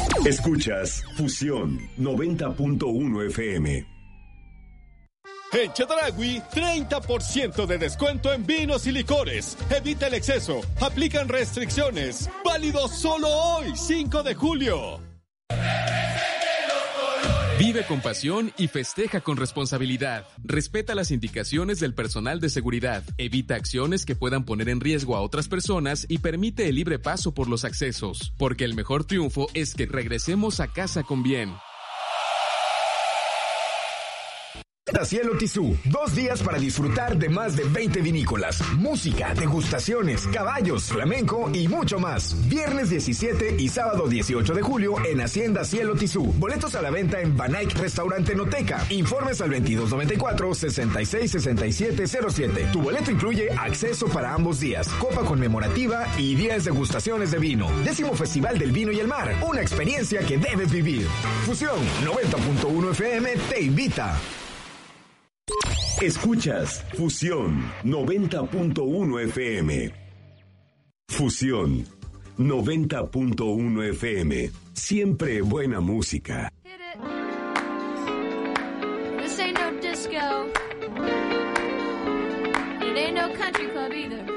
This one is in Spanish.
Escuchas Fusión 90.1 FM. En Chedraui, 30% de descuento en vinos y licores. Evita el exceso. Aplican restricciones. Válido solo hoy, 5 de julio. Vive con pasión y festeja con responsabilidad. Respeta las indicaciones del personal de seguridad. Evita acciones que puedan poner en riesgo a otras personas y permite el libre paso por los accesos. Porque el mejor triunfo es que regresemos a casa con bien. Cielo Tizú, 2 días para disfrutar de más de 20 vinícolas, música, degustaciones, caballos, flamenco y mucho más. Viernes 17 y sábado 18 de julio en Hacienda Cielo Tizú. Boletos a la venta en Banaic Restaurante Noteca. Informes al 2294-666707. Tu boleto incluye acceso para ambos días, copa conmemorativa y 10 degustaciones de vino. 10º Festival del Vino y el Mar, una experiencia que debes vivir. Fusión 90.1 FM te invita. Escuchas Fusión 90.1 FM. Fusión 90.1 FM. Siempre buena música. This ain't no disco. It ain't no country club either.